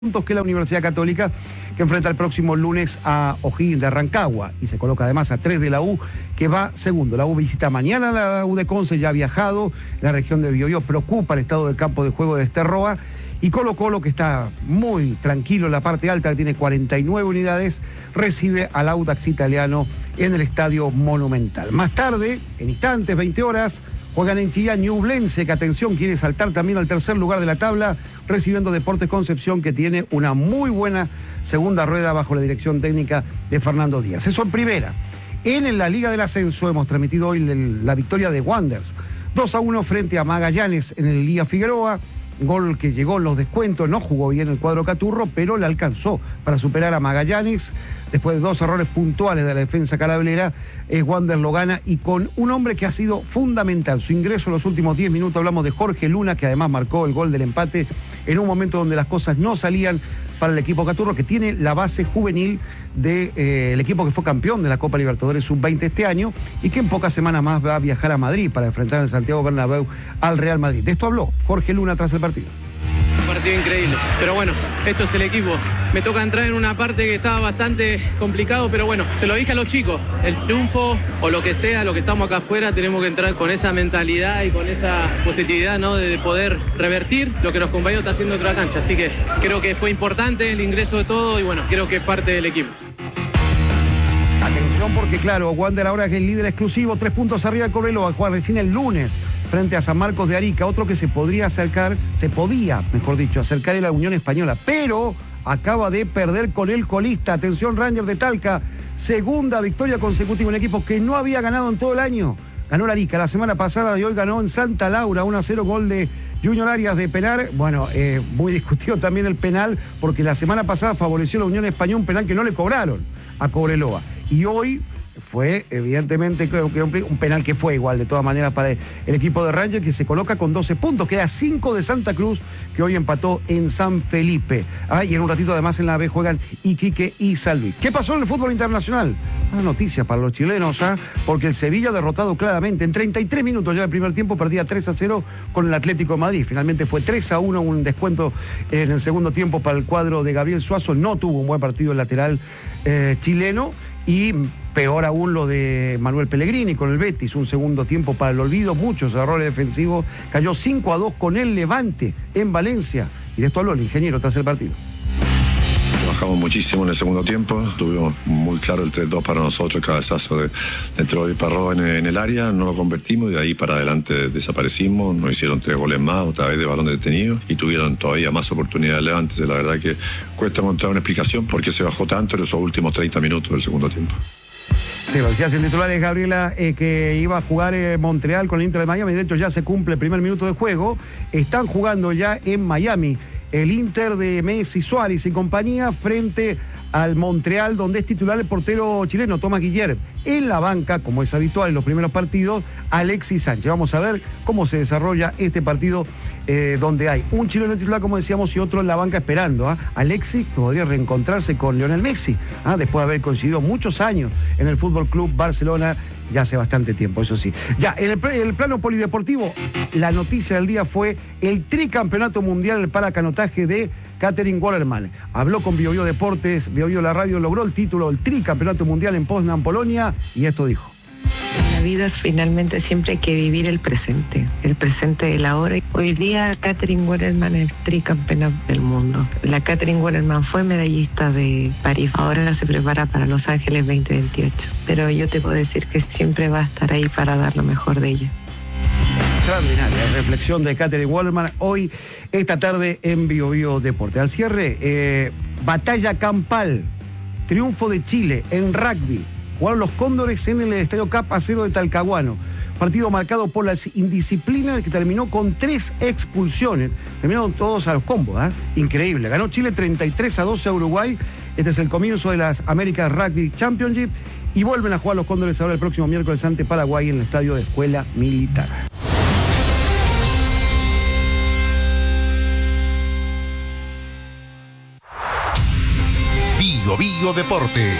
puntos que la Universidad Católica, que enfrenta el próximo lunes a O'Higgins de Rancagua y se coloca además a 3 de la U, que va segundo. La U visita mañana la U de Conce, ya ha viajado en la región de Biobío. Preocupa el estado del campo de juego de Esterroa, y Colo-Colo, que está muy tranquilo en la parte alta, que tiene 49 unidades, recibe al Audax Italiano en el Estadio Monumental. Más tarde, en instantes, 20 horas, juegan en Chillán Ñublense, que atención, quiere saltar también al tercer lugar de la tabla, recibiendo Deportes Concepción, que tiene una muy buena segunda rueda bajo la dirección técnica de Fernando Díaz. Eso en primera. En la Liga del Ascenso hemos transmitido hoy la victoria de Wanderers, 2-1 frente a Magallanes en el Lía Figueroa. Gol que llegó en los descuentos, no jugó bien el cuadro Caturro, pero le alcanzó para superar a Magallanes. Después de 2 errores puntuales de la defensa calabrera, Wander lo gana, y con un hombre que ha sido fundamental. Su ingreso en los últimos 10 minutos, hablamos de Jorge Luna, que además marcó el gol del empate en un momento donde las cosas no salían para el equipo Caturro, que tiene la base juvenil del equipo que fue campeón de la Copa Libertadores Sub-20 este año, y que en pocas semanas más va a viajar a Madrid para enfrentar en el Santiago Bernabéu al Real Madrid. De esto habló Jorge Luna tras el partido. Un partido increíble, pero bueno, esto es el equipo. Me toca entrar en una parte que estaba bastante complicado, pero bueno, se lo dije a los chicos, el triunfo o lo que sea, lo que estamos acá afuera, tenemos que entrar con esa mentalidad y con esa positividad, ¿no?, de poder revertir lo que los compañeros están haciendo en otra cancha. Así que creo que fue importante el ingreso de todo y bueno, creo que es parte del equipo. Atención, porque claro, Wander ahora es el líder exclusivo, 3 puntos arriba de Cobreloa, va a jugar recién el lunes frente a San Marcos de Arica. Otro que se podía acercar a la Unión Española, pero acaba de perder con el colista. Atención, Rangers de Talca, segunda victoria consecutiva, un equipo que no había ganado en todo el año. Ganó el Arica la semana pasada y hoy ganó en Santa Laura, 1-0, gol de Junior Arias de penal. Bueno, muy discutido también el penal, porque la semana pasada favoreció a la Unión Española un penal que no le cobraron a Cobreloa. Y hoy fue, evidentemente, un penal que fue igual, de todas maneras, para el equipo de Rangers, que se coloca con 12 puntos. Queda 5 de Santa Cruz, que hoy empató en San Felipe. Y en un ratito, además, en la B juegan Iquique y San Luis. ¿Qué pasó en el fútbol internacional? Una noticia para los chilenos, porque el Sevilla, derrotado claramente en 33 minutos ya del primer tiempo, perdía 3-0 con el Atlético de Madrid. Finalmente fue 3-1, un descuento en el segundo tiempo para el cuadro de Gabriel Suazo. No tuvo un buen partido el lateral chileno. Y peor aún lo de Manuel Pellegrini con el Betis, un segundo tiempo para el olvido, muchos errores defensivos, cayó 5-2 con el Levante en Valencia, y de esto habló el ingeniero tras el partido. Bajamos muchísimo en el segundo tiempo, tuvimos muy claro el 3-2 para nosotros, el cabezazo de Troy Parró en el área, no lo convertimos, y de ahí para adelante desaparecimos. Nos hicieron 3 goles más, otra vez de balón detenido, y tuvieron todavía más oportunidades Levante. La verdad que cuesta encontrar una explicación por qué se bajó tanto en esos últimos 30 minutos del segundo tiempo. Sí, decía el titular es Gabriela, que iba a jugar en Montreal con el Inter de Miami. De hecho, ya se cumple el primer minuto de juego. Están jugando ya en Miami el Inter de Messi, Suárez y compañía frente al Montreal, donde es titular el portero chileno Tomás Guillermo. En la banca, como es habitual en los primeros partidos, Alexis Sánchez. Vamos a ver cómo se desarrolla este partido, donde hay un chileno titular, como decíamos, y otro en la banca esperando. Alexis podría reencontrarse con Lionel Messi, después de haber coincidido muchos años en el Fútbol Club Barcelona, ya hace bastante tiempo, eso sí. Ya, en el plano polideportivo, la noticia del día fue el tricampeonato mundial en el paracanotaje de Katherine Waterman. Habló con Biobío Deportes, Biobío la radio, logró el título del tricampeonato mundial en Poznan, Polonia, y esto dijo. En la vida finalmente siempre hay que vivir el presente de la hora. Hoy día Katherine Waterman es tricampeona del mundo. La Katherine Waterman fue medallista de París, ahora se prepara para Los Ángeles 2028. Pero yo te puedo decir que siempre va a estar ahí para dar lo mejor de ella. Extraordinaria reflexión de Katherine Waterman hoy, esta tarde en Biobío Deporte. Al cierre, batalla campal, triunfo de Chile en rugby. Jugaron los Cóndores en el Estadio Cap A0 de Talcahuano. Partido marcado por las indisciplinas, que terminó con 3 expulsiones. Terminaron todos a los combos, increíble. Ganó Chile 33-12 a Uruguay. Este es el comienzo de las American Rugby Championship. Y vuelven a jugar los Cóndores ahora el próximo miércoles ante Paraguay en el estadio de Escuela Militar. Biobío Deportes.